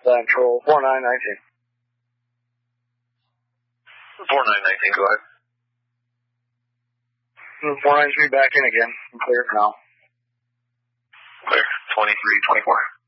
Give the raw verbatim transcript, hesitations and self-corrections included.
Central, four nine nineteen. four nine nineteen, go ahead. four nine three back in again. I'm clear for now. Clear, twenty-three twenty-four.